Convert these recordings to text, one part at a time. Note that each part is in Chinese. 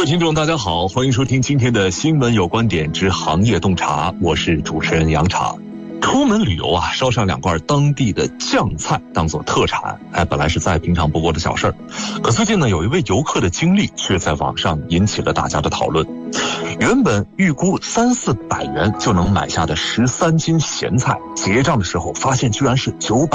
位听众大家好，欢迎收听今天的新闻有观点之行业洞察，我是主持人杨茶。出门旅游烧上2罐当地的酱菜当做特产，本来是再平常不过的小事儿。可最近呢，有一位游客的经历却在网上引起了大家的讨论。原本预估300-400元就能买下的13斤咸菜，结账的时候发现居然是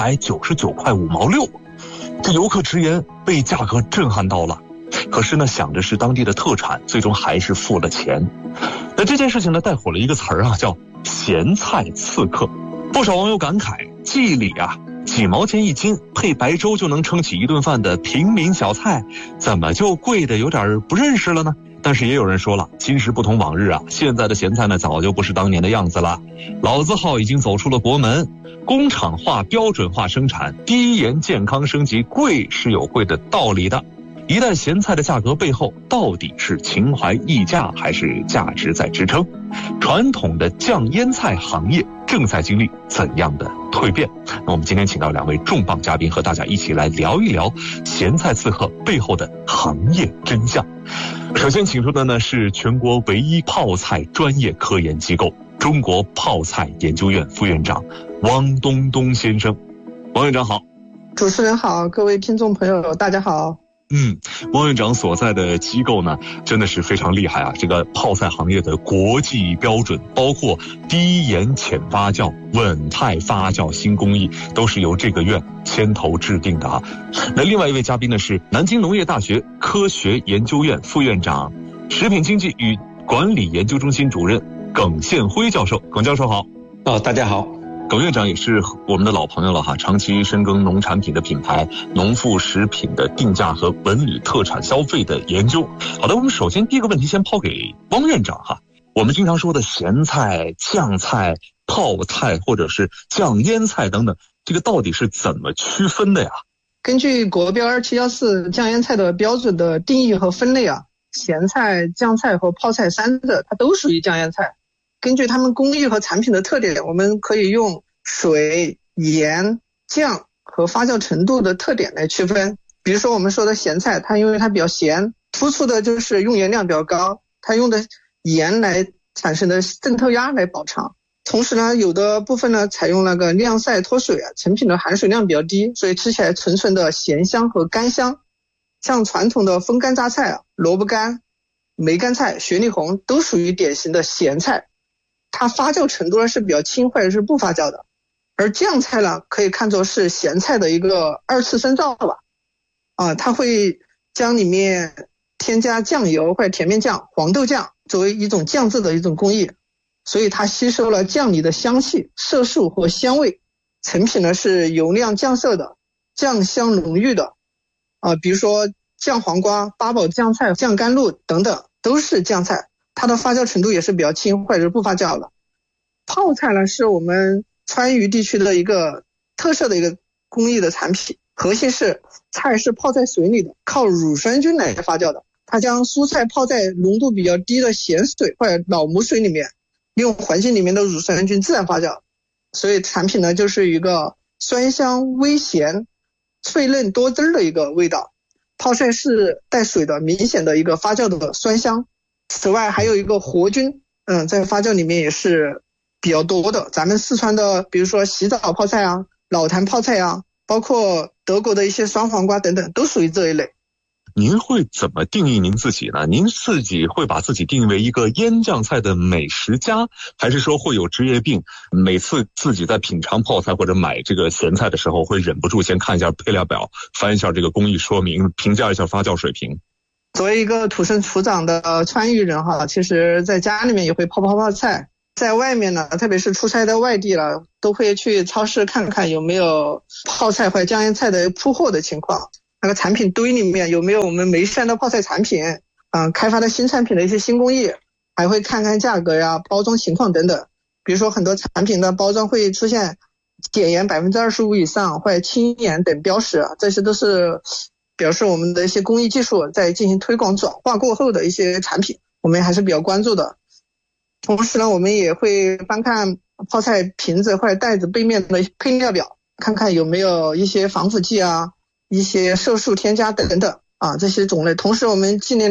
999块5毛6。这游客直言被价格震撼到了。可是呢，想着是当地的特产，最终还是付了钱。那这件事情呢，带火了一个词儿叫咸菜刺客。不少网友感慨，记忆里几毛钱1斤配白粥就能撑起一顿饭的平民小菜，怎么就贵的有点不认识了呢？但是也有人说了，今时不同往日现在的咸菜呢，早就不是当年的样子了。老字号已经走出了国门，工厂化、标准化生产，低盐健康升级，贵是有贵的道理的。一袋咸菜的价格背后，到底是情怀溢价还是价值在支撑？传统的酱腌菜行业正在经历怎样的蜕变？那我们今天请到2位重磅嘉宾，和大家一起来聊一聊咸菜刺客背后的行业真相。首先请出的呢是全国唯一泡菜专业科研机构中国泡菜研究院副院长汪东东先生。汪院长好。 主持人好，各位听众朋友大家好。 汪院长所在的机构呢，真的是非常厉害这个泡菜行业的国际标准，包括低盐浅发酵、稳态发酵新工艺，都是由这个院牵头制定的那另外一位嘉宾呢是南京农业大学科学研究院副院长、食品经济与管理研究中心主任耿宪辉教授。耿教授好。 大家好。 耿院长也是我们的老朋友了长期深耕农产品的品牌、农副食品的定价和文旅特产消费的研究。好的，我们首先第一个问题先抛给汪院长我们经常说的咸菜、酱菜、泡菜或者是酱腌菜等等，这个到底是怎么区分的呀？ 根据国标2714酱腌菜的标准的定义和分类咸菜、酱菜和泡菜3者它都属于酱腌菜。根据它们工艺和产品的特点，我们可以用水、盐、酱和发酵程度的特点来区分。比如说我们说的咸菜，它因为它比较咸，突出的就是用盐量比较高，它用的盐来产生的渗透压来保长。同时呢，有的部分呢采用那个晾晒脱水成品的含水量比较低，所以吃起来纯纯的咸香和干香。像传统的风干榨菜萝卜干、梅干菜、雪里红都属于典型的咸菜，它发酵程度是比较轻或者是不发酵的。而酱菜呢，可以看作是咸菜的一个2次深造吧。它会将里面添加酱油或者甜面酱、黄豆酱作为一种酱制的一种工艺，所以它吸收了酱里的香气、色素和香味，成品呢是油亮酱色的、酱香浓郁的。比如说酱黄瓜、八宝酱菜、酱甘露等等都是酱菜，它的发酵程度也是比较轻或者是不发酵的。泡菜呢是我们川渝地区的一个特色的一个工艺的产品，核心是菜是泡在水里的，靠乳酸菌来发酵的。它将蔬菜泡在浓度比较低的咸水或者老母水里面，用环境里面的乳酸菌自然发酵，所以产品呢就是一个酸香微咸、脆嫩多汁的一个味道。泡菜是带水的，明显的一个发酵的酸香。此外还有一个活菌，在发酵里面也是比较多的。咱们四川的比如说洗澡泡菜老坛泡菜包括德国的一些酸黄瓜等等，都属于这一类。 您会怎么定义您自己呢？您自己会把自己定义为一个腌酱菜的美食家，还是说会有职业病，每次自己在品尝泡菜或者买这个咸菜的时候，会忍不住先看一下配料表，翻一下这个工艺说明，评价一下发酵水平？ 作为一个土生土长的川渝人其实在家里面也会泡菜，在外面呢，特别是出差到外地了，都会去超市看看有没有泡菜或者酱腌菜的铺货的情况，那个产品堆里面有没有我们眉山的泡菜产品，开发的新产品的一些新工艺，还会看看价格包装情况等等。比如说很多产品的包装会出现碘盐 25% 以上或者轻盐等标识，这些都是表示我们的一些工艺技术在进行推广转化过后的一些产品，我们还是比较关注的。同时呢，我们也会翻看泡菜瓶子或者袋子背面的配料表，看看有没有一些防腐剂一些色素添加等等这些种类。同时我们近年来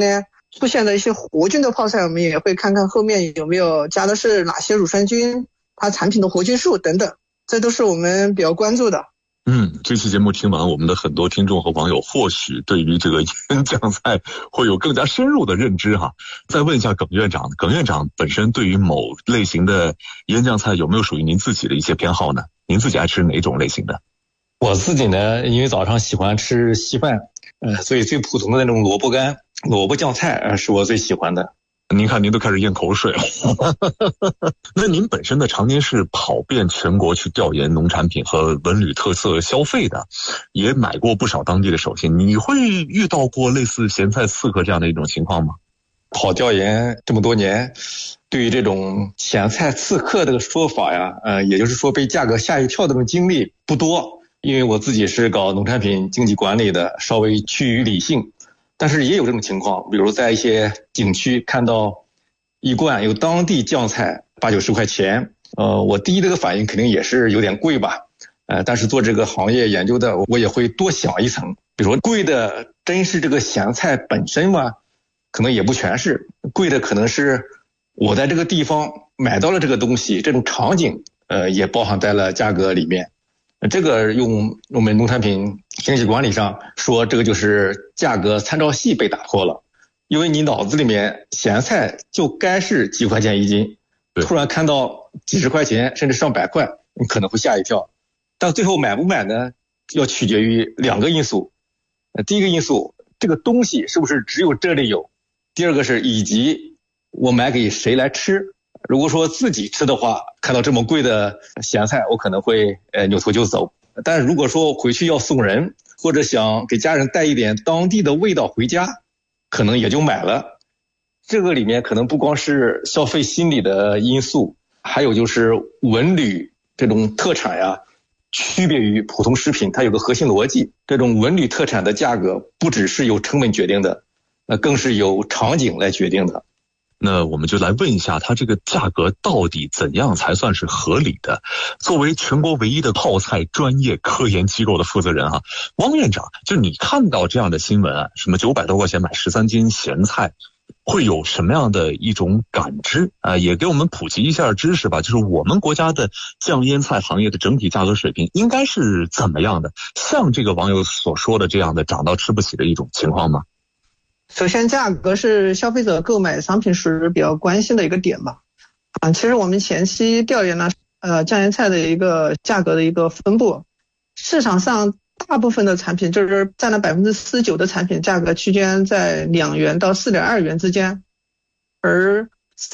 出现的一些活菌的泡菜，我们也会看看后面有没有加的是哪些乳酸菌，它产品的活菌数等等，这都是我们比较关注的。 这期节目听完，我们的很多听众和网友或许对于这个腌酱菜会有更加深入的认知哈。再问一下耿院长，耿院长本身对于某类型的腌酱菜有没有属于您自己的一些偏好呢？您自己爱吃哪种类型的？ 我自己呢，因为早上喜欢吃稀饭，所以最普通的那种萝卜干、萝卜酱菜是我最喜欢的。 您看您都开始咽口水了。那您本身的常年是跑遍全国去调研农产品和文旅特色消费的，也买过不少当地的手信，你会遇到过类似咸菜刺客这样的一种情况吗？ 跑调研这么多年，对于这种咸菜刺客这个说法呀，也就是说被价格吓一跳的这种经历不多，因为我自己是搞农产品经济管理的，稍微趋于理性。但是也有这种情况，比如在一些景区看到一罐有当地酱菜80-90块钱，我第一这个反应肯定也是有点贵吧，但是做这个行业研究的，我也会多想一层，比如说贵的真是这个咸菜本身吗？可能也不全是，贵的可能是我在这个地方买到了这个东西，这种场景也包含在了价格里面。这个用我们农产品经济管理上说，这个就是价格参照系被打破了。因为你脑子里面咸菜就该是几块钱一斤，突然看到几十块钱甚至上百块，你可能会吓一跳。但最后买不买呢，要取决于2个因素。第一个因素，这个东西是不是只有这里有？第二个是以及我买给谁来吃。如果说自己吃的话，看到这么贵的咸菜，我可能会扭头就走。但如果说回去要送人，或者想给家人带一点当地的味道回家，可能也就买了。这个里面可能不光是消费心理的因素，还有就是文旅这种特产呀，区别于普通食品，它有个核心逻辑。这种文旅特产的价格不只是由成本决定的，更是由场景来决定的。 那我们就来问一下，它这个价格到底怎样才算是合理的？作为全国唯一的泡菜专业科研机构的负责人哈，汪院长，就你看到这样的新闻啊，什么900多块钱买13斤咸菜，会有什么样的一种感知啊？也给我们普及一下知识吧，就是我们国家的酱腌菜行业的整体价格水平应该是怎么样的？像这个网友所说的这样的涨到吃不起的一种情况吗？ 首先，价格是消费者购买商品时比较关心的一个点吧。其实我们前期调研了酱腌菜的一个价格的一个分布，市场上大部分的产品就是占了49%的产品价格区间在2元到4.2元之间，而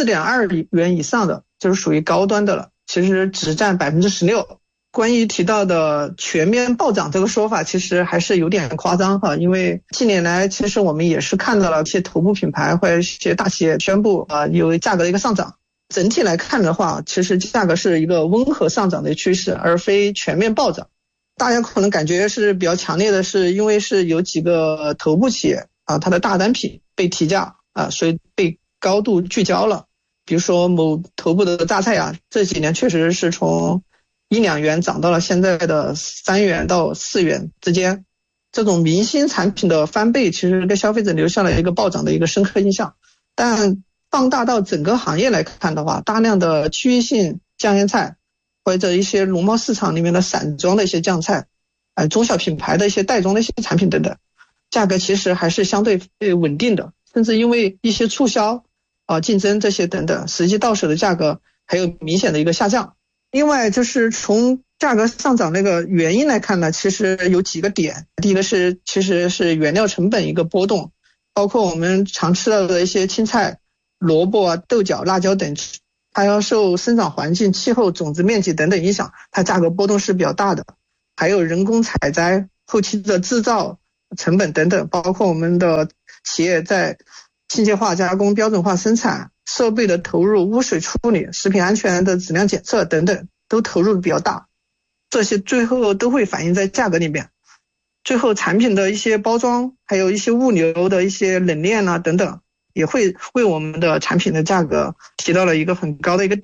4.2元以上的就是属于高端的了，其实只占16%。关于提到的全面暴涨这个说法，其实还是有点夸张哈，因为近年来其实我们也是看到了一些头部品牌或者一些大企业宣布有价格的一个上涨。整体来看的话，其实价格是一个温和上涨的趋势，而非全面暴涨。大家可能感觉是比较强烈的是，因为是有几个头部企业它的大单品被提价所以被高度聚焦了。比如说某头部的榨菜这几年确实是从1-2元涨到了现在的3元到4元之间，这种明星产品的翻倍其实给消费者留下了一个暴涨的一个深刻印象。但放大到整个行业来看的话，大量的区域性酱腌菜或者一些农贸市场里面的散装的一些酱菜，中小品牌的一些袋装的一些产品等等，价格其实还是相对稳定的，甚至因为一些促销竞争这些等等，实际到手的价格还有明显的一个下降。另外就是从价格上涨那个原因来看呢，其实有几个点。第一个是其实是原料成本一个波动，包括我们常吃到的一些青菜、萝卜豆角、辣椒等，它要受生长环境、气候、种子面积等等影响，它价格波动是比较大的。还有人工采摘、后期的制造成本等等，包括我们的企业在信息化加工、标准化生产、设备的投入、污水处理、食品安全的质量检测等等，都投入的比较大，这些最后都会反映在价格里面。最后产品的一些包装，还有一些物流的一些冷链等等，也会为我们的产品的价格提到了一个很高的一个点。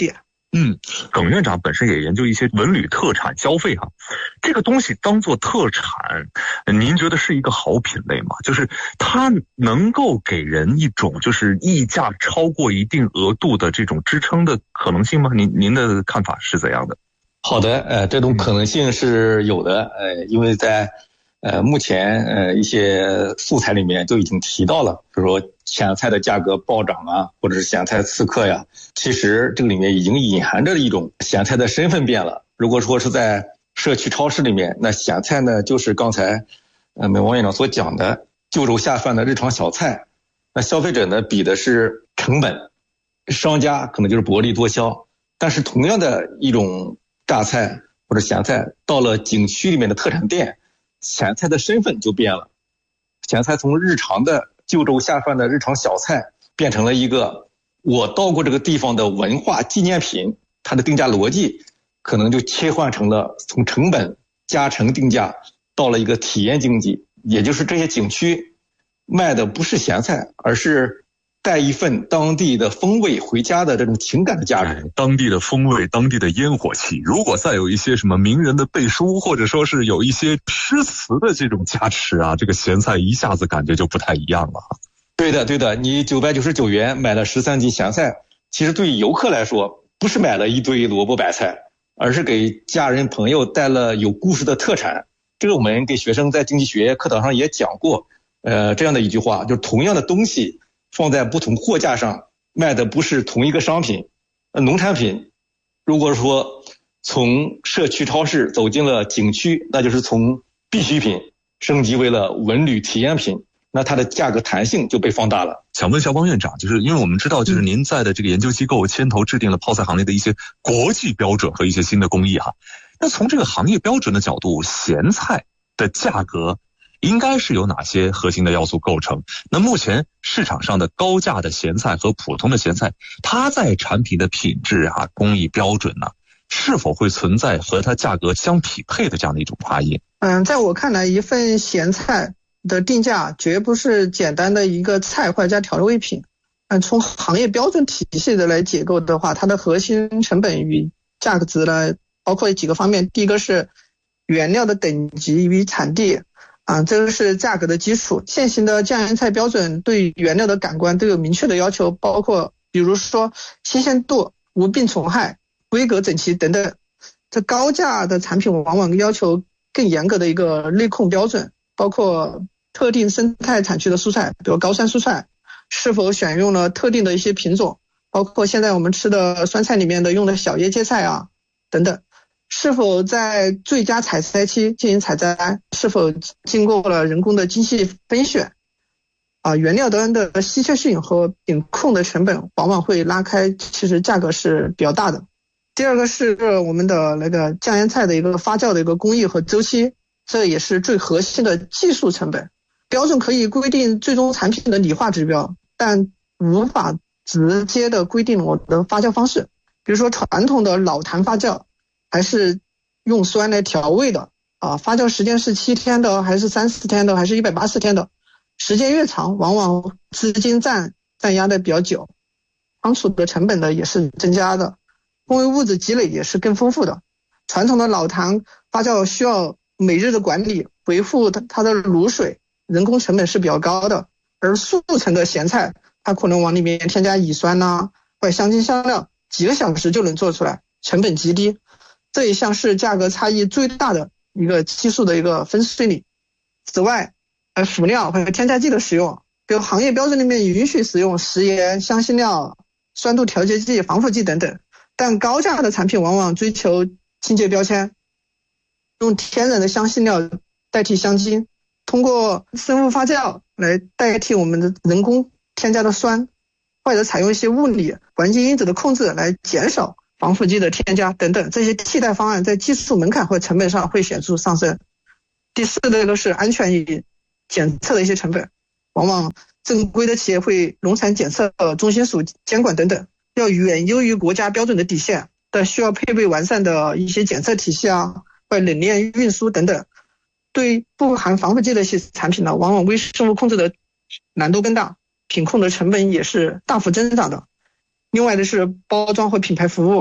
耿院长本身也研究一些文旅特产消费哈，这个东西当做特产，您觉得是一个好品类吗？就是它能够给人一种就是溢价超过一定额度的这种支撑的可能性吗？您的看法是怎样的？ 好的，这种可能性是有的，因为在目前一些素材里面就已经提到了，比如说咸菜的价格暴涨啊，或者是咸菜刺客呀，其实这个里面已经隐含着一种咸菜的身份变了。如果说是在社区超市里面，那咸菜呢就是刚才王院长所讲的就肉下饭的日常小菜，那消费者呢比的是成本，商家可能就是薄利多销，但是同样的一种榨菜或者咸菜到了景区里面的特产店，咸菜的身份就变了，咸菜从日常的就粥下饭的日常小菜变成了一个我到过这个地方的文化纪念品，它的定价逻辑可能就切换成了从成本加成定价到了一个体验经济，也就是这些景区卖的不是咸菜，而是带一份当地的风味回家的这种情感的价值， 当地的风味，当地的烟火气。如果再有一些什么名人的背书，或者说是有一些诗词的这种加持啊，这个咸菜一下子感觉就不太一样了。 对的，你999元买了13斤咸菜，其实对于游客来说不是买了一堆萝卜白菜，而是给家人朋友带了有故事的特产。这个我们给学生在经济学课堂上也讲过，这样的一句话，就是同样的东西放在不同货架上卖的不是同一个商品。农产品如果说从社区超市走进了景区，那就是从必需品升级为了文旅体验品，那它的价格弹性就被放大了。 想问一下汪院长，就是因为我们知道就是您在的这个研究机构牵头制定了泡菜行业的一些国际标准和一些新的工艺哈，那从这个行业标准的角度，咸菜的价格应该是有哪些核心的要素构成？那目前市场上的高价的咸菜和普通的咸菜，它在产品的品质啊、工艺标准呢，是否会存在和它价格相匹配的这样的一种差异？ 在我看来，一份咸菜的定价绝不是简单的一个菜或者加调味品。从行业标准体系的来解构的话，它的核心成本与价格值呢，包括几个方面。第一个是原料的等级与产地。这个是价格的基础。现行的酱盐菜标准对原料的感官都有明确的要求，包括比如说新鲜度、无病虫害、规格整齐等等。这高价的产品往往要求更严格的一个内控标准，包括特定生态产区的蔬菜，比如高山蔬菜是否选用了特定的一些品种，包括现在我们吃的酸菜里面的用的小叶芥菜啊等等，是否在最佳采摘期进行采摘，是否经过了人工的精细分选原料端的稀缺性和品控的成本往往会拉开，其实价格是比较大的。第二个是我们的那个酱盐菜的一个发酵的一个工艺和周期，这也是最核心的技术成本。标准可以规定最终产品的理化指标，但无法直接的规定我的发酵方式。比如说传统的老坛发酵还是用酸来调味的发酵时间是7天的还是30天的还是180天的，时间越长往往资金占压的比较久，仓储的成本呢也是增加的，工业物质积累也是更丰富的。传统的老坛发酵需要每日的管理维护它的卤水，人工成本是比较高的，而速成的咸菜它可能往里面添加乙酸或者香精香料，几个小时就能做出来，成本极低。这一项是价格差异最大的一个技术的一个分水岭。此外辅料和添加剂的使用，比如行业标准里面允许使用食盐、香辛料、酸度调节剂、防腐剂等等，但高价的产品往往追求清洁标签，用天然的香辛料代替香精，通过生物发酵来代替我们的人工添加的酸，或者采用一些物理环境因子的控制来减少防腐剂的添加等等，这些替代方案在技术门槛或成本上会显著上升。第四个是安全与检测的一些成本，往往正规的企业会农产检测中心属监管等等，要远优于国家标准的底线，但需要配备完善的一些检测体系或者冷链运输等等。对不含防腐剂的一些产品呢，往往微生物控制的难度更大，品控的成本也是大幅增长的。另外的是包装和品牌服务，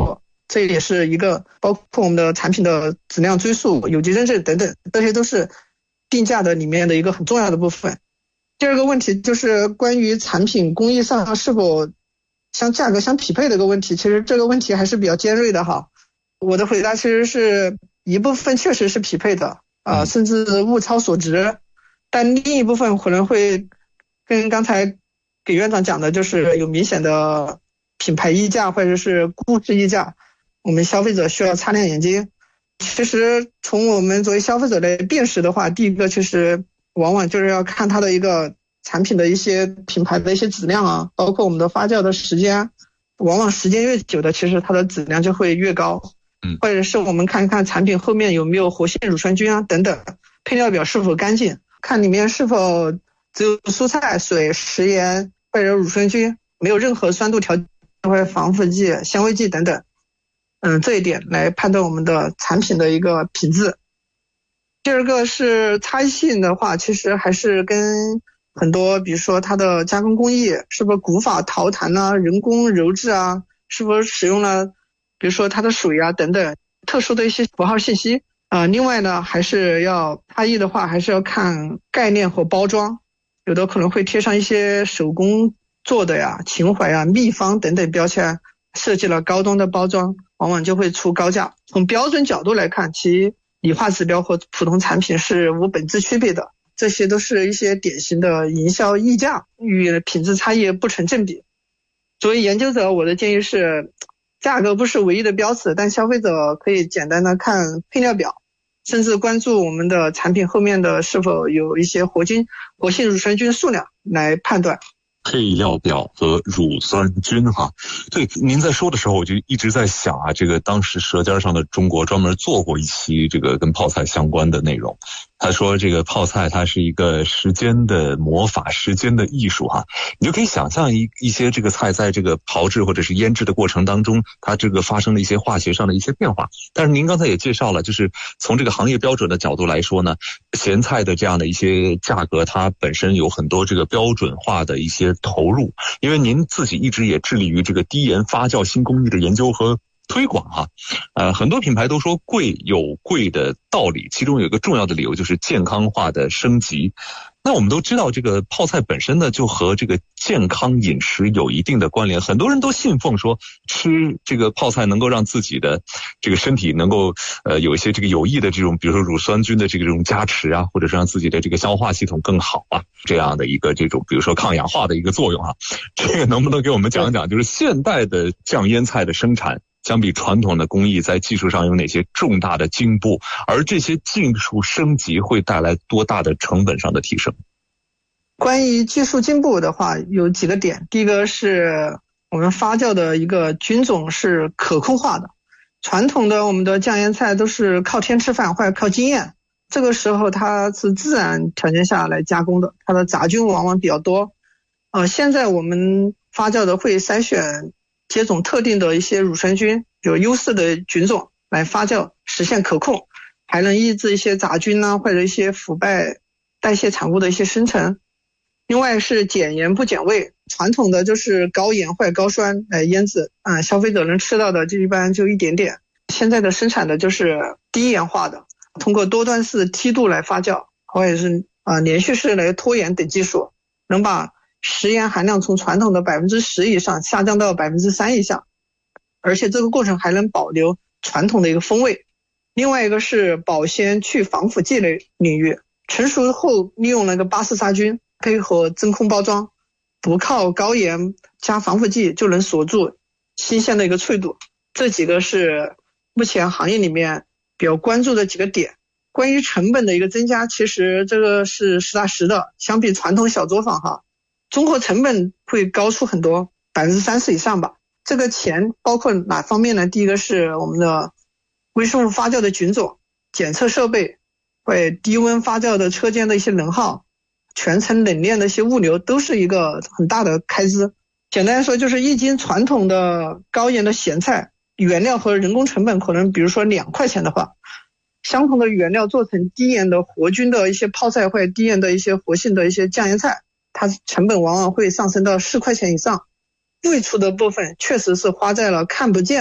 这也是一个包括我们的产品的质量追溯、有机认证等等，这些都是定价的里面的一个很重要的部分。第二个问题就是关于产品工艺上是否价格相匹配的一个问题，其实这个问题还是比较尖锐的哈。我的回答其实是一部分确实是匹配的甚至物超所值，但另一部分可能会跟刚才给院长讲的就是有明显的品牌溢价或者是故事溢价，我们消费者需要擦亮眼睛。其实从我们作为消费者来辨识的话，第一个其实往往就是要看它的一个产品的一些品牌的一些质量包括我们的发酵的时间，往往时间越久的其实它的质量就会越高。或者是我们看一看产品后面有没有活性乳酸菌等等，配料表是否干净，看里面是否只有蔬菜、水、食盐或者乳酸菌，没有任何酸度调节或者防腐剂、香味剂等等。这一点来判断我们的产品的一个品质。第二个是差异性的话，其实还是跟很多比如说它的加工工艺是否古法陶坛人工揉制是否使用了比如说它的水等等特殊的一些符号信息另外呢，还是要差异的话还是要看概念和包装，有的可能会贴上一些手工做的情怀秘方等等标签，设计了高端的包装，往往就会出高价。从标准角度来看，其理化指标和普通产品是无本质区别的，这些都是一些典型的营销溢价，与品质差异不成正比。作为研究者，我的建议是价格不是唯一的标尺，但消费者可以简单的看配料表，甚至关注我们的产品后面的是否有一些活性乳酸菌数量来判断。 配料表和乳酸菌对，您在说的时候我就一直在想这个当时舌尖上的中国专门做过一期这个跟泡菜相关的内容。他说这个泡菜它是一个时间的魔法，时间的艺术你就可以想象一些这个菜在这个炮制或者是腌制的过程当中，它这个发生了一些化学上的一些变化。但是您刚才也介绍了，就是从这个行业标准的角度来说呢，咸菜的这样的一些价格，它本身有很多这个标准化的一些投入，因为您自己一直也致力于这个低盐发酵新工艺的研究和推广很多品牌都说贵有贵的道理，其中有一个重要的理由就是健康化的升级。那我们都知道这个泡菜本身呢就和这个健康饮食有一定的关联，很多人都信奉说吃这个泡菜能够让自己的这个身体能够有一些这个有益的这种比如说乳酸菌的这种加持或者是让自己的这个消化系统更好这样的一个这种比如说抗氧化的一个作用这个能不能给我们讲讲就是现代的酱腌菜的生产相比传统的工艺在技术上有哪些重大的进步，而这些技术升级会带来多大的成本上的提升？ 关于技术进步的话有几个点，第一个是我们发酵的一个菌种是可控化的，传统的我们的酱腌菜都是靠天吃饭或者靠经验，这个时候它是自然条件下来加工的，它的杂菌往往比较多现在我们发酵的会筛选接种特定的一些乳酸菌，有优势的菌种来发酵，实现可控，还能抑制一些杂菌或者一些腐败代谢产物的一些生成。另外是减盐不减味，传统的就是高盐或者高酸来腌制消费者能吃到的就一般就一点点，现在的生产的就是低盐化的，通过多段式梯度来发酵，或者是连续式来脱盐等技术，能把食盐含量从传统的 10% 以上下降到 3% 以下，而且这个过程还能保留传统的一个风味。另外一个是保鲜去防腐剂类领域，成熟后利用那个巴氏杀菌，配合真空包装，不靠高盐加防腐剂就能锁住新鲜的一个脆度。这几个是目前行业里面比较关注的几个点。关于成本的一个增加，其实这个是实打实的，相比传统小作坊综合成本会高出很多，30%以上吧。这个钱包括哪方面呢？第一个是我们的微生物发酵的菌种、检测设备，会低温发酵的车间的一些能耗，全程冷链的一些物流，都是一个很大的开支。简单说就是一斤传统的高盐的咸菜，原料和人工成本可能比如说2块钱的话，相同的原料做成低盐的活菌的一些泡菜或者低盐的一些活性的一些酱腌菜，它成本往往会上升到4块钱以上。最初的部分确实是花在了看不见的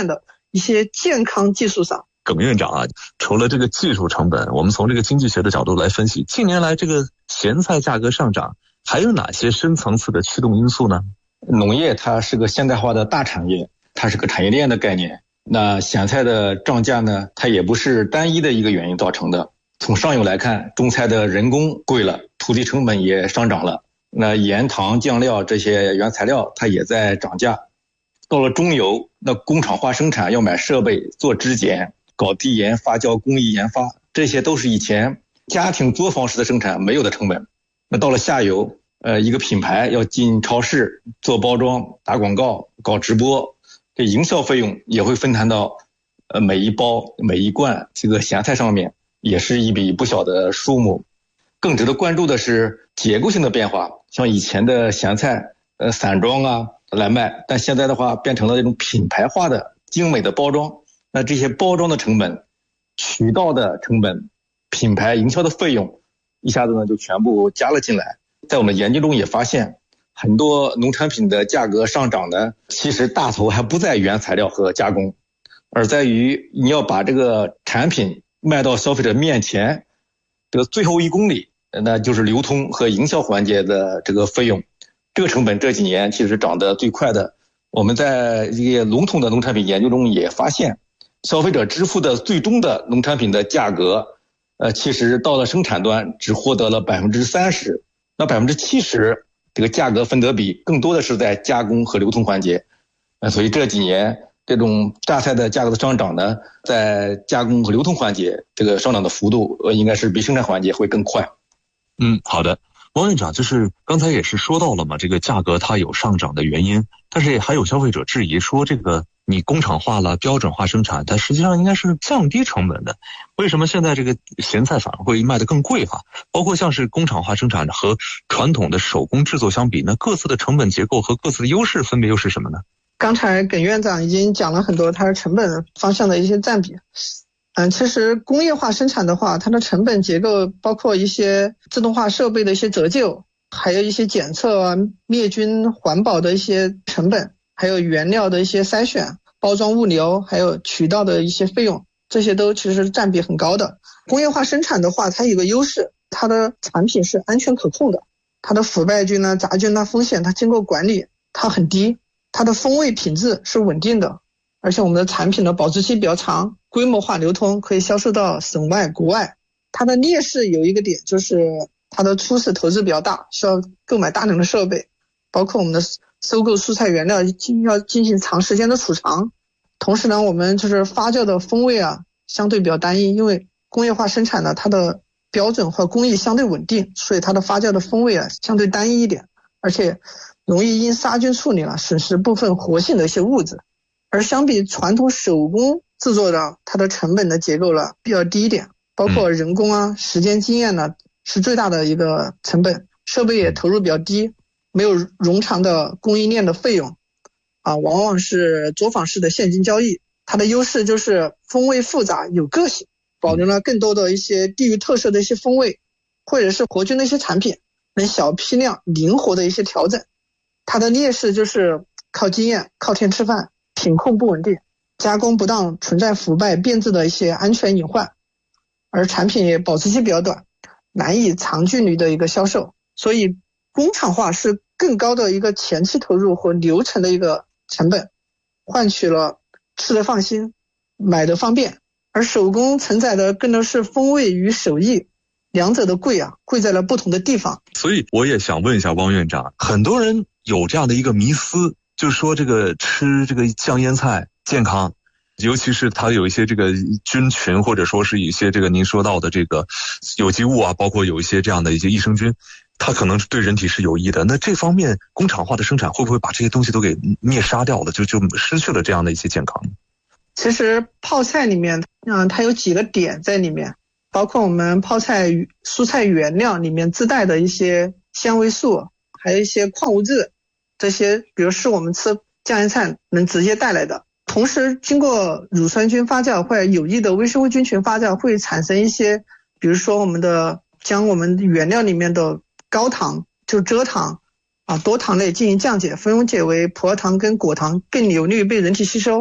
一些健康技术上。 耿院长啊，除了这个技术成本，我们从这个经济学的角度来分析，近年来这个咸菜价格上涨，还有哪些深层次的驱动因素呢？ 农业它是个现代化的大产业，它是个产业链的概念。那咸菜的涨价呢，它也不是单一的一个原因造成的。从上游来看，种菜的人工贵了，土地成本也上涨了，那盐糖酱料这些原材料它也在涨价。到了中游，那工厂化生产要买设备、做质检、搞低盐发酵工艺研发，这些都是以前家庭作坊式的生产没有的成本。那到了下游，一个品牌要进超市做包装、打广告、搞直播，这营销费用也会分摊到每一包、每一罐这个咸菜上面，也是一笔不小的数目。更值得关注的是结构性的变化，像以前的咸菜散装啊来卖，但现在的话变成了这种品牌化的精美的包装。那这些包装的成本、渠道的成本、品牌营销的费用一下子呢就全部加了进来。在我们研究中也发现，很多农产品的价格上涨呢，其实大头还不在原材料和加工，而在于你要把这个产品卖到消费者面前，这个最后1公里，那就是流通和营销环节的这个费用。这个成本这几年其实涨得最快的。我们在一些笼统的农产品研究中也发现，消费者支付的最终的农产品的价格，其实到了生产端只获得了 30%， 那 70% 这个价格分得比更多的是在加工和流通环节。所以这几年这种榨菜的价格的上涨呢，在加工和流通环节这个上涨的幅度应该是比生产环节会更快。 好的。王院长，就是刚才也是说到了嘛，这个价格它有上涨的原因，但是还有消费者质疑说，这个你工厂化了、标准化生产，它实际上应该是降低成本的，为什么现在这个咸菜反而会卖得更贵哈？包括像是工厂化生产和传统的手工制作相比，那各自的成本结构和各自的优势分别又是什么呢？ 刚才耿院长已经讲了很多它的成本方向的一些占比。其实工业化生产的话，它的成本结构包括一些自动化设备的一些折旧，还有一些检测啊、灭菌环保的一些成本，还有原料的一些筛选、包装物流，还有渠道的一些费用，这些都其实占比很高的。工业化生产的话，它有个优势，它的产品是安全可控的，它的腐败菌啊、杂菌啊风险它经过管理它很低，它的风味品质是稳定的，而且我们的产品的保质期比较长，规模化流通，可以销售到省外国外。它的劣势有一个点，就是它的初始投资比较大，需要购买大量的设备，包括我们的收购蔬菜原料要进行长时间的储藏。同时呢，我们就是发酵的风味啊相对比较单一，因为工业化生产呢，它的标准和工艺相对稳定，所以它的发酵的风味啊相对单一一点，而且容易因杀菌处理了损失部分活性的一些物质。而相比传统手工制作的，它的成本的结构了比较低一点，包括人工啊、时间经验呢是最大的一个成本，设备也投入比较低，没有冗长的供应链的费用往往是作坊式的现金交易。它的优势就是风味复杂有个性，保留了更多的一些地域特色的一些风味，或者是活菌的一些产品，能小批量灵活的一些调整。它的劣势就是靠经验、靠天吃饭，品控不稳定，加工不当，存在腐败变质的一些安全隐患，而产品也保质期比较短，难以长距离的一个销售。所以工厂化是更高的一个前期投入和流程的一个成本，换取了吃得放心、买得方便。而手工承载的更多是风味与手艺，两者的贵在了不同的地方。 所以我也想问一下汪院长，很多人有这样的一个迷思，就是说这个吃这个酱腌菜健康，尤其是它有一些这个菌群，或者说是一些这个您说到的这个有机物啊，包括有一些这样的一些益生菌，它可能对人体是有益的。那这方面工厂化的生产会不会把这些东西都给灭杀掉了，就失去了这样的一些健康？ 其实泡菜里面它有几个点在里面，包括我们泡菜蔬菜原料里面自带的一些纤维素，还有一些矿物质，这些比如是我们吃酱腌菜能直接带来的。同时经过乳酸菌发酵或者有益的微生物菌群发酵，会产生一些比如说将我们原料里面的高糖就蔗糖多糖类进行降解，分解为葡萄糖跟果糖，更有利于被人体吸收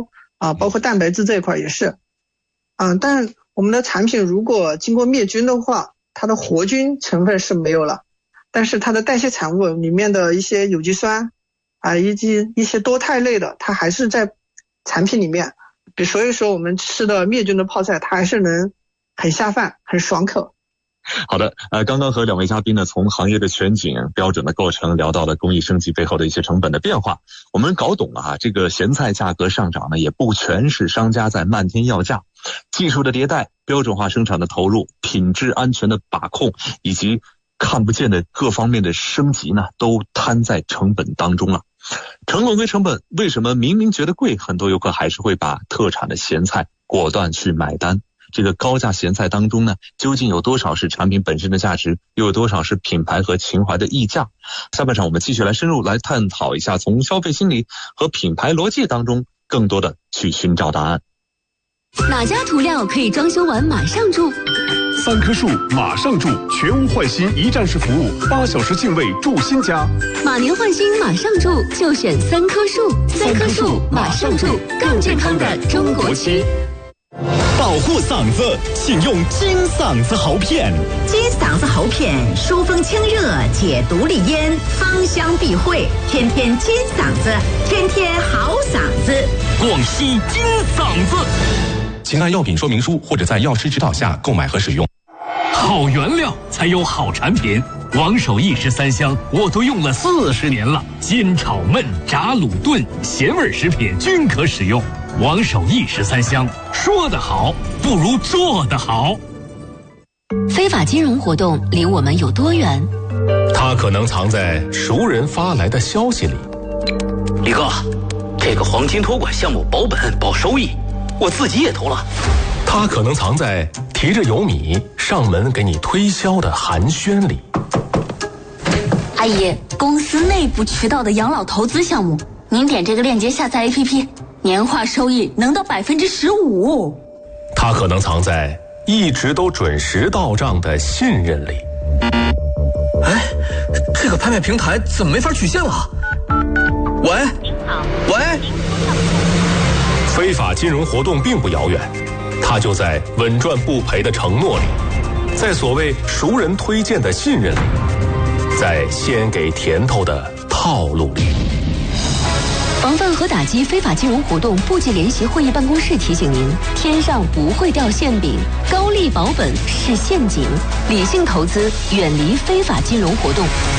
包括蛋白质这一块也是。但我们的产品如果经过灭菌的话，它的活菌成分是没有了，但是它的代谢产物里面的一些有机酸以及一些多肽类的，它还是在产品里面。所以说我们吃的灭菌的泡菜，它还是能很下饭，很爽口。 好的，刚刚和两位嘉宾呢，从行业的全景、标准的构成聊到了工艺升级背后的一些成本的变化。我们搞懂了这个咸菜价格上涨呢，也不全是商家在漫天要价，技术的迭代、标准化生产的投入、品质安全的把控，以及看不见的各方面的升级呢，都摊在成本当中了。成本归成本，为什么明明觉得贵，很多游客还是会把特产的咸菜果断去买单？这个高价咸菜当中呢，究竟有多少是产品本身的价值，又有多少是品牌和情怀的溢价？下半场我们继续来深入来探讨一下，从消费心理和品牌逻辑当中更多的去寻找答案。 哪家涂料可以装修完马上住 ？3棵树马上住，全屋换新一站式服务，8小时净位住新家。 马年换新马上住，就选3棵树。3棵树马上住，更健康的中国区。 保护嗓子，请用金嗓子喉片。 金嗓子喉片疏风清热，解毒利咽，芳香避秽，天天金嗓子，天天好嗓子。 广西金嗓子， 请按药品说明书或者在药师指导下购买和使用。 好原料才有好产品，王守义13香我都用了40年了，煎炒焖炸卤炖咸味食品均可使用。王守义13香，说得好不如做得好。 非法金融活动离我们有多远？ 它可能藏在熟人发来的消息里。 李哥，这个黄金托管项目保本保收益，我自己也投了。 它可能藏在提着油米上门给你推销的寒暄里。 阿姨，公司内部渠道的养老投资项目，您点这个链接下载 APP， 年化收益能到15%。 它可能藏在一直都准时到账的信任里。 哎，这个拍卖平台怎么没法取现了？喂， 非法金融活动并不遥远，它就在稳赚不赔的承诺里，在所谓熟人推荐的信任里，在先给甜头的套路里。 防范和打击非法金融活动部级联席会议办公室提醒您：天上不会掉馅饼，高利保本是陷阱，理性投资，远离非法金融活动。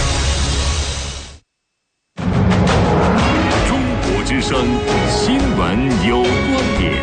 中国之声新闻有观点。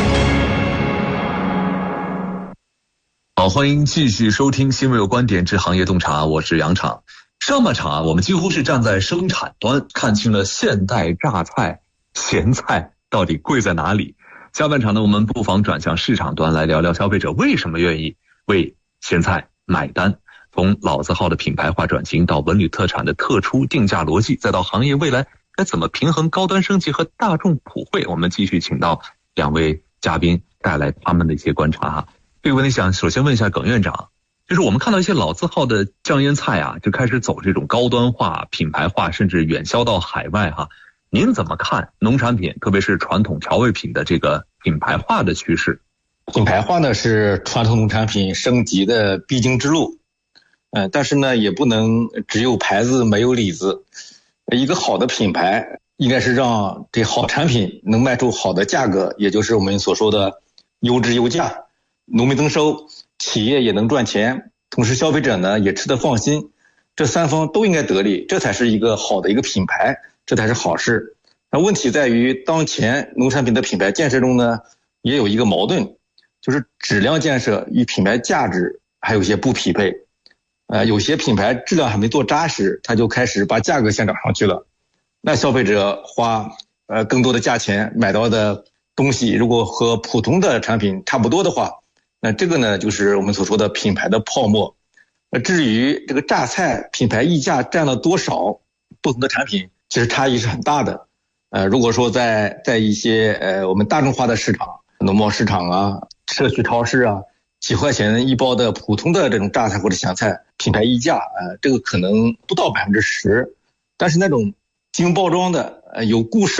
好，欢迎继续收听新闻有观点之行业洞察，我是杨昶。上半场我们几乎是站在生产端看清了现代榨菜、咸菜到底贵在哪里。下半场呢，我们不妨转向市场端来聊聊消费者为什么愿意为咸菜买单。从老字号的品牌化转型到文旅特产的特殊定价逻辑，再到行业未来该怎么平衡高端升级和大众普惠，我们继续请到两位嘉宾带来他们的一些观察。这个问题想首先问一下耿院长，就是我们看到一些老字号的酱腌菜就开始走这种高端化、品牌化，甚至远销到海外您怎么看农产品，特别是传统调味品的这个品牌化的趋势？ 品牌化呢是传统农产品升级的必经之路，但是呢也不能只有牌子没有里子。一个好的品牌应该是让这好产品能卖出好的价格，也就是我们所说的优质优价，农民增收，企业也能赚钱，同时消费者呢也吃得放心，这三方都应该得利，这才是一个好的一个品牌，这才是好事。那问题在于当前农产品的品牌建设中呢也有一个矛盾，就是质量建设与品牌价值还有些不匹配。有些品牌质量还没做扎实，他就开始把价格先涨上去了，那消费者花更多的价钱买到的东西如果和普通的产品差不多的话，那这个呢就是我们所说的品牌的泡沫。至于这个榨菜品牌溢价占了多少，不同的产品其实差异是很大的。如果说在一些我们大众化的市场，农贸市场社区超市几块钱一包的普通的这种榨菜或者咸菜品牌溢价这个可能不到10%，但是那种精包装的有故事的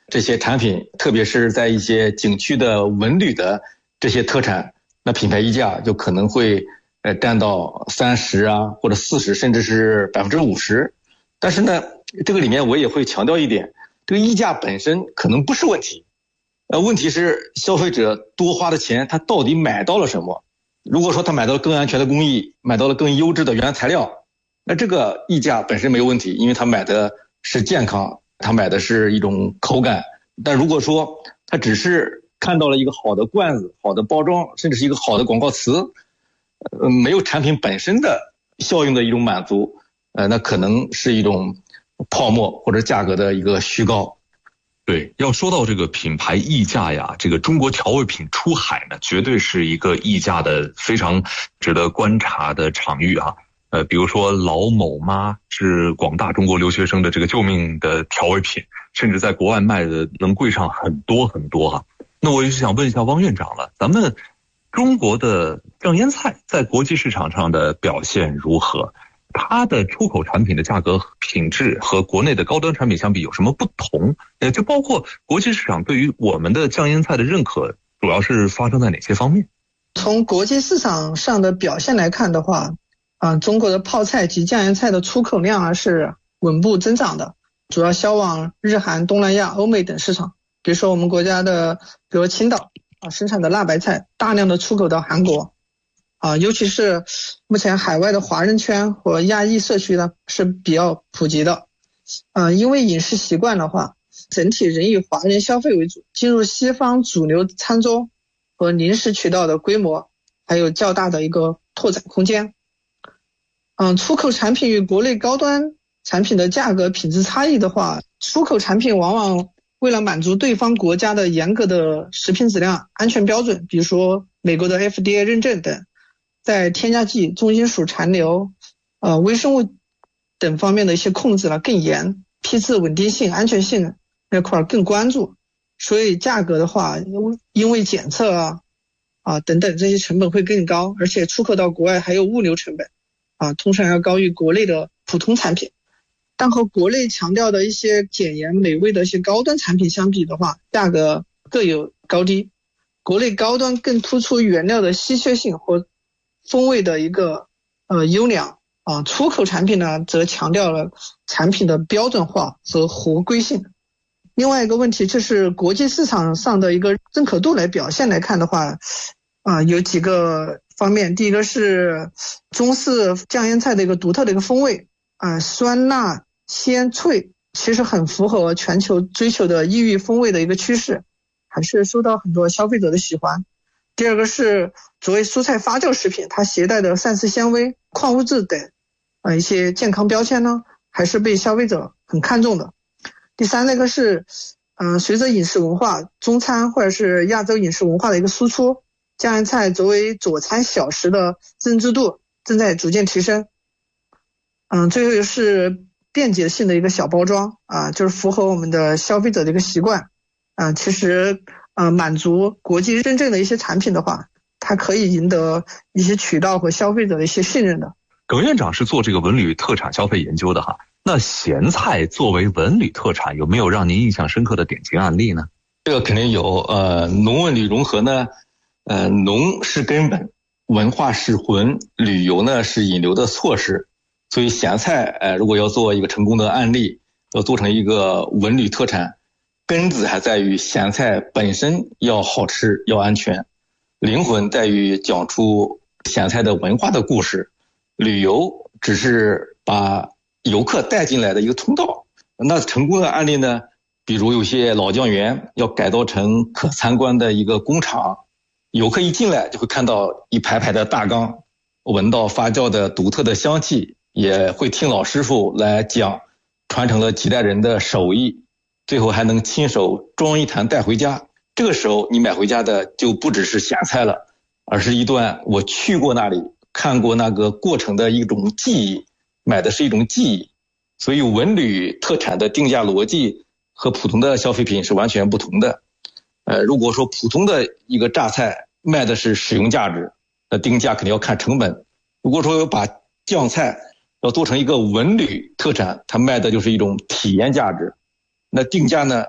这些产品，特别是在一些景区的文旅的这些特产，那品牌溢价就可能会占到30%啊，或者40%，甚至是50%。但是呢，这个里面我也会强调一点，这个溢价本身可能不是问题，问题是消费者多花的钱，他到底买到了什么？如果说他买到了更安全的工艺，买到了更优质的原材料，那这个溢价本身没有问题，因为他买的是健康，他买的是一种口感。但如果说他只是看到了一个好的罐子、好的包装，甚至是一个好的广告词，没有产品本身的效用的一种满足，那可能是一种泡沫或者价格的一个虚高。 对，要说到这个品牌溢价呀，这个中国调味品出海呢，绝对是一个溢价的非常值得观察的场域啊。比如说老某妈是广大中国留学生的这个救命的调味品，甚至在国外卖的能贵上很多很多啊。那我就想问一下汪院长了，咱们中国的酱腌菜在国际市场上的表现如何？它的出口产品的价格品质和国内的高端产品相比有什么不同？就包括国际市场对于我们的酱腌菜的认可，主要是发生在哪些方面？ 从国际市场上的表现来看的话，中国的泡菜及酱腌菜的出口量是稳步增长的，主要销往日韩、东南亚、欧美等市场。比如说我们国家的，比如青岛生产的辣白菜，大量的出口到韩国。尤其是目前海外的华人圈和亚裔社区呢是比较普及的。因为饮食习惯的话，整体仍以华人消费为主，进入西方主流餐桌和零食渠道的规模还有较大的一个拓展空间。出口产品与国内高端产品的价格品质差异的话，出口产品往往为了满足对方国家的严格的食品质量安全标准，比如说美国的 FDA 认证等，在添加剂、重金属残留、微生物等方面的一些控制更严，批次稳定性、安全性那块更关注，所以价格的话，因为检测等等这些成本会更高，而且出口到国外还有物流成本通常要高于国内的普通产品。但和国内强调的一些简盐美味的一些高端产品相比的话，价格各有高低。国内高端更突出原料的稀缺性和风味的一个优良出口产品呢则强调了产品的标准化和合规性。另外一个问题就是国际市场上的一个认可度来表现来看的话有几个方面。第一个是中式酱腌菜的一个独特的一个风味酸辣鲜脆，其实很符合全球追求的异域风味的一个趋势，还是受到很多消费者的喜欢。第二个是作为蔬菜发酵食品，它携带的膳食纤维、矿物质等一些健康标签呢，还是被消费者很看重的。第三个是随着饮食文化、中餐或者是亚洲饮食文化的一个输出，酱腌菜作为佐餐小食的认知度正在逐渐提升。最后是便捷性的一个小包装就是符合我们的消费者的一个习惯其实满足国际认证的一些产品的话，它可以赢得一些渠道和消费者的一些信任的。 耿院长是做这个文旅特产消费研究的哈，那咸菜作为文旅特产，有没有让您印象深刻的典型案例呢？ 这个肯定有。农文旅融合呢，农是根本，文化是魂，旅游呢是引流的措施。所以咸菜如果要做一个成功的案例，要做成一个文旅特产，根子还在于咸菜本身要好吃要安全，灵魂在于讲出咸菜的文化的故事，旅游只是把游客带进来的一个通道。那成功的案例呢，比如有些老酱园要改造成可参观的一个工厂，游客一进来就会看到一排排的大缸，闻到发酵的独特的香气，也会听老师傅来讲传承了几代人的手艺，最后还能亲手装一坛带回家。这个时候你买回家的就不只是咸菜了，而是一段我去过那里看过那个过程的一种记忆，买的是一种记忆。所以文旅特产的定价逻辑和普通的消费品是完全不同的。如果说普通的一个榨菜卖的是使用价值，那定价肯定要看成本。如果说把酱菜要做成一个文旅特产，它卖的就是一种体验价值，那定价呢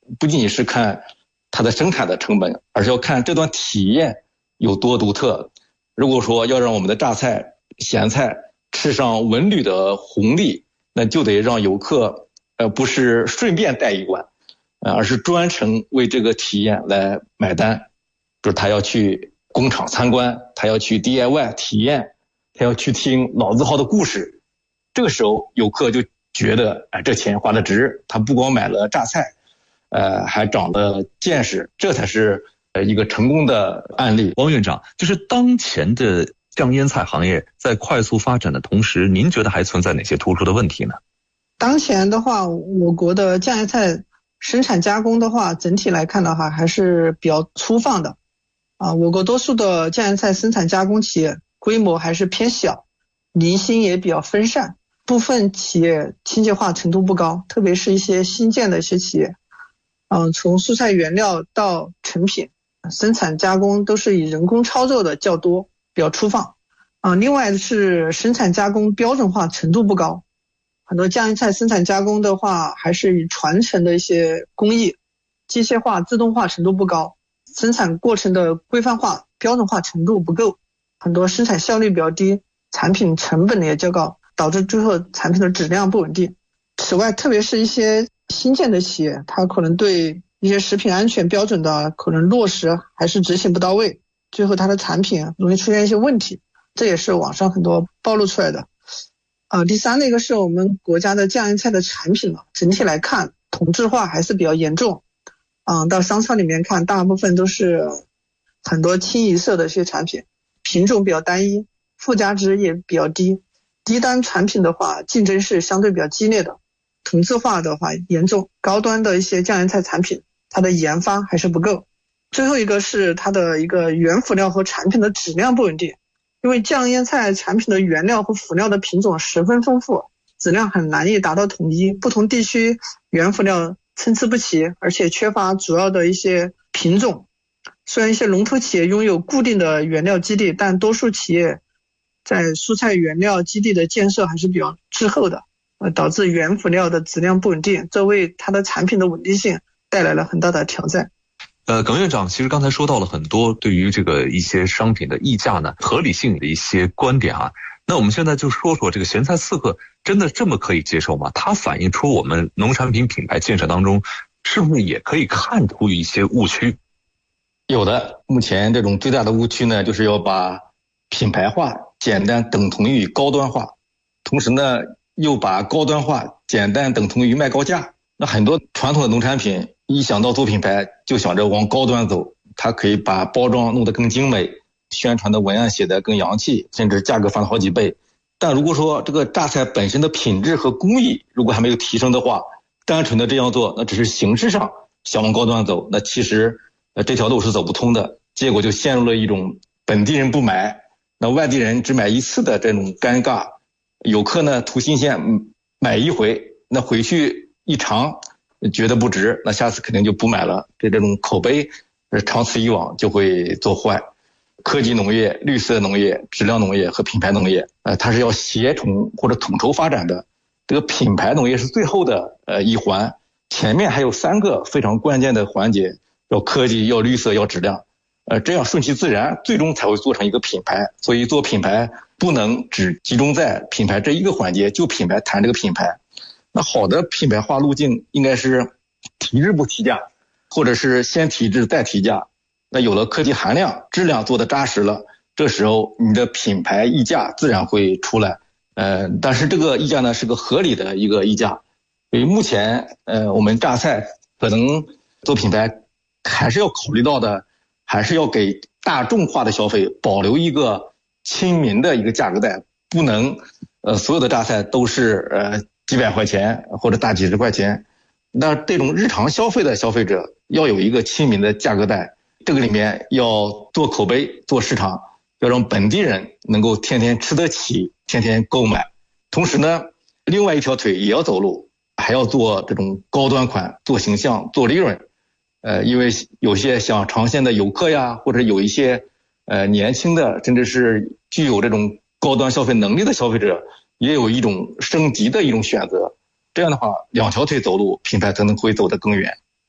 不仅仅是看它的生产的成本，而是要看这段体验有多独特。如果说要让我们的榨菜、咸菜吃上文旅的红利，那就得让游客不是顺便带一碗，而是专程为这个体验来买单。就是他要去工厂参观，他要去 DIY 体验，他要去听老字号的故事。这个时候游客就觉得这钱花得值，他不光买了榨菜，还长了见识，这才是一个成功的案例。 王院长，就是当前的酱腌菜行业在快速发展的同时，您觉得还存在哪些突出的问题呢？ 当前的话，我国的酱腌菜生产加工的话，整体来看的话还是比较粗放的。我国多数的酱腌菜生产加工企业规模还是偏小，零星也比较分散，部分企业清洁化程度不高，特别是一些新建的一些企业。从蔬菜原料到成品，生产加工都是以人工操作的较多，比较粗放。另外是生产加工标准化程度不高，很多酱腌菜生产加工的话还是以传承的一些工艺，机械化自动化程度不高，生产过程的规范化标准化程度不够，很多生产效率比较低，产品成本也较高，导致最后产品的质量不稳定。此外，特别是一些新建的企业，它可能对一些食品安全标准的可能落实还是执行不到位，最后它的产品容易出现一些问题，这也是网上很多暴露出来的。第三一个是我们国家的酱腌菜的产品整体来看同质化还是比较严重。到商超里面看，大部分都是很多清一色的一些产品，品种比较单一，附加值也比较低，低端产品的话竞争是相对比较激烈的，同质化的话严重，高端的一些酱腌菜产品它的研发还是不够。最后一个是它的一个原辅料和产品的质量不稳定，因为酱腌菜产品的原料和辅料的品种十分丰富，质量很难以达到统一，不同地区原辅料参差不齐，而且缺乏主要的一些品种。虽然一些龙头企业拥有固定的原料基地，但多数企业在蔬菜原料基地的建设还是比较滞后的，导致原辅料的质量不稳定，这为它的产品的稳定性带来了很大的挑战。 耿院长，其实刚才说到了很多对于这个一些商品的溢价呢合理性的一些观点啊。那我们现在就说说这个咸菜刺客真的这么可以接受吗？它反映出我们农产品品牌建设当中是不是也可以看出一些误区？ 有的，目前这种最大的误区呢，就是要把品牌化简单等同于高端化，同时呢又把高端化简单等同于卖高价。那很多传统的农产品一想到做品牌就想着往高端走，它可以把包装弄得更精美，宣传的文案写得更洋气，甚至价格翻了好几倍。但如果说这个榨菜本身的品质和工艺如果还没有提升的话，单纯的这样做那只是形式上想往高端走，那其实这条路是走不通的，结果就陷入了一种本地人不买，那外地人只买一次的这种尴尬。游客呢图新鲜买一回，那回去一尝觉得不值，那下次肯定就不买了，这种口碑长此以往就会做坏。科技农业、绿色农业、质量农业和品牌农业它是要协同或者统筹发展的。这个品牌农业是最后的一环，前面还有3个非常关键的环节，要科技、要绿色、要质量，这样顺其自然，最终才会做成一个品牌。所以做品牌不能只集中在品牌这一个环节，就品牌谈这个品牌。那好的品牌化路径应该是提质不提价，或者是先提质再提价。那有了科技含量，质量做得扎实了，这时候你的品牌溢价自然会出来。但是这个溢价呢是个合理的一个溢价。所以目前我们榨菜可能做品牌还是要考虑到的，还是要给大众化的消费保留一个亲民的一个价格带，不能所有的榨菜都是几百块钱或者大几十块钱。那这种日常消费的消费者要有一个亲民的价格带，这个里面要做口碑、做市场，要让本地人能够天天吃得起，天天购买。同时呢，另外一条腿也要走路，还要做这种高端款，做形象，做利润。因为有些想尝鲜的游客呀，或者有一些年轻的，甚至是具有这种高端消费能力的消费者，也有一种升级的一种选择。这样的话，2条腿走路，品牌才能会走得更远。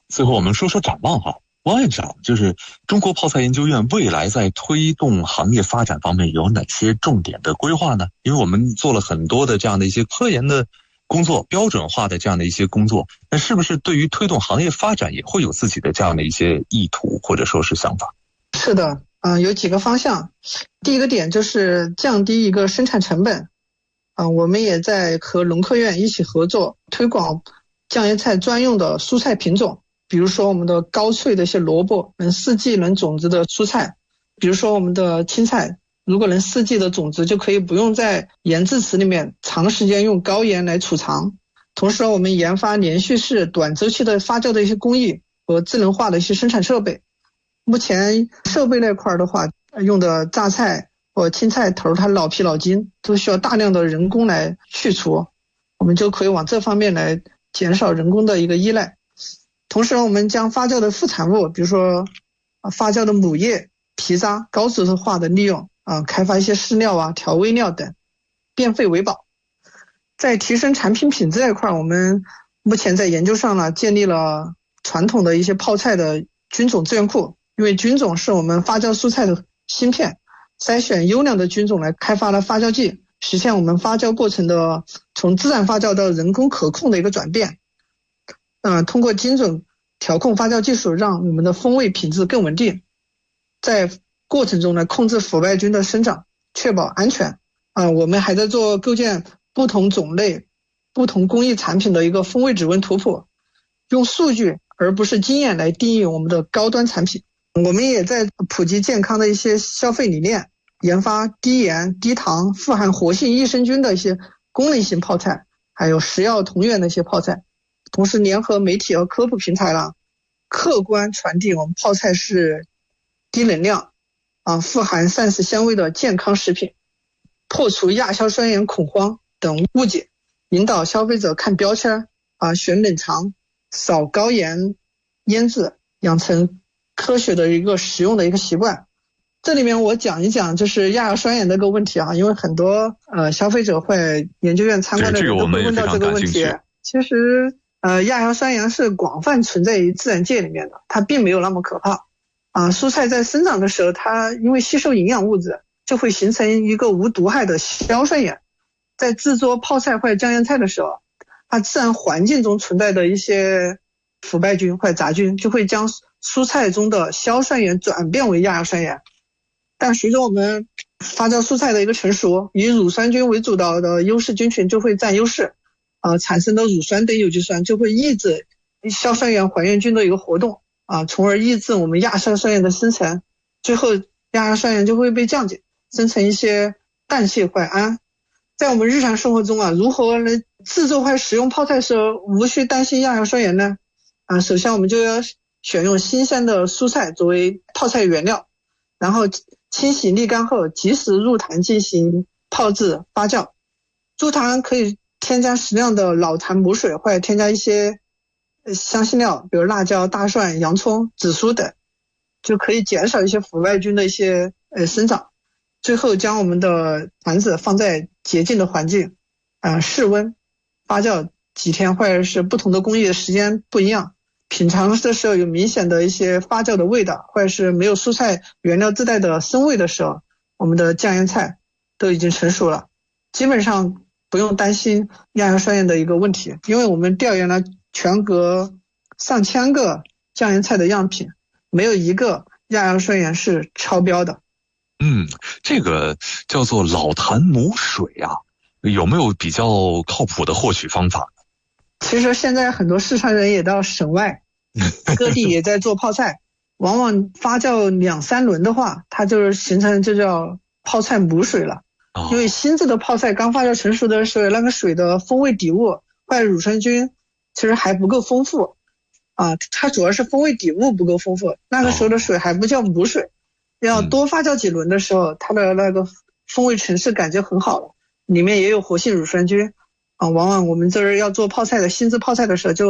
最后我们说说展望哈，王院长，就是中国泡菜研究院未来在推动行业发展方面有哪些重点的规划呢？因为我们做了很多的这样的一些科研的工作，标准化的这样的一些工作，那是不是对于推动行业发展也会有自己的这样的一些意图或者说是想法？ 是的，有几个方向。第一个点就是降低一个生产成本。我们也在和农科院一起合作，推广酱椰菜专用的蔬菜品种，比如说我们的高脆的一些萝卜，能四季能种植的蔬菜，比如说我们的青菜，如果能四季的种植，就可以不用在盐制池里面长时间用高盐来储藏。同时我们研发连续式短周期的发酵的一些工艺和智能化的一些生产设备。目前设备那块的话，用的榨菜或青菜头它老皮老筋都需要大量的人工来去除，我们就可以往这方面来减少人工的一个依赖。同时我们将发酵的副产物，比如说发酵的母叶、皮渣高质化的利用，开发一些饲料调味料等，变废为宝。在提升产品品质这一块，我们目前在研究上呢，建立了传统的一些泡菜的菌种资源库，因为菌种是我们发酵蔬菜的芯片，筛选优良的菌种来开发了发酵剂，实现我们发酵过程的从自然发酵到人工可控的一个转变。通过精准调控发酵技术，让我们的风味品质更稳定，在过程中呢控制腐败菌的生长，确保安全。我们还在做构建不同种类、不同工艺产品的一个风味指纹图谱，用数据而不是经验来定义我们的高端产品。我们也在普及健康的一些消费理念，研发低盐、低糖、富含活性益生菌的一些功能型泡菜，还有食药同源的一些泡菜。同时联合媒体和科普平台客观传递我们泡菜是低能量富含膳食纤维的健康食品，破除亚硝酸盐恐慌等误解，引导消费者看标签选冷藏，少高盐腌制，养成科学的一个使用的一个习惯。这里面我讲一讲就是亚硝酸盐的一个问题因为很多消费者会研究院参观的人都会问到这个问题。其实亚硝酸盐是广泛存在于自然界里面的，它并没有那么可怕蔬菜在生长的时候，它因为吸收营养物质，就会形成一个无毒害的硝酸盐。在制作泡菜或者酱腌菜的时候，它自然环境中存在的一些腐败菌或者杂菌就会将蔬菜中的硝酸盐转变为亚硝酸盐。但随着我们发酵蔬菜的一个成熟，以乳酸菌为主导的优势菌群就会占优势产生的乳酸等有机酸就会抑制硝酸盐还原菌的一个活动从而抑制我们亚硝酸盐的生成，最后亚硝酸盐就会被降解，生成一些氮气或氨。在我们日常生活中如何来制作或使用泡菜的时候无需担心亚硝酸盐呢？首先我们就要选用新鲜的蔬菜作为泡菜原料，然后清洗沥干后及时入坛进行泡制发酵。入坛可以添加适量的老坛母水，或者添加一些香辛料，比如辣椒、大蒜、洋葱、紫苏等，就可以减少一些腐败菌的一些生长。最后将我们的坛子放在洁净的环境室温发酵几天，或者是不同的工艺的时间不一样，品尝的时候有明显的一些发酵的味道，或者是没有蔬菜原料自带的生味的时候，我们的酱腌菜都已经成熟了，基本上不用担心亚硝酸盐的一个问题。因为我们调研了全国上千个酱腌菜的样品，没有一个亚硝酸盐是超标的。 这个叫做老坛母水有没有比较靠谱的获取方法？ 其实现在很多四川人也到省外各地也在做泡菜往往发酵2-3轮的话，它就是形成就叫泡菜母水了因为新制的泡菜刚发酵成熟的时候，那个水的风味底物或者乳酸菌其实还不够丰富它主要是风味底物不够丰富，那个时候的水还不叫母水要多发酵几轮的时候，它的那个风味层次感就很好了，里面也有活性乳酸菌往往我们这儿要做泡菜的新制泡菜的时候就